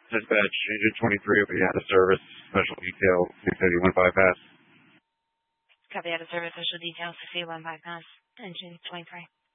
Dispatch, Engine 23, will be out of service. Special detail, 681 bypass. Copy out of service, special detail, 681 bypass, Engine 23.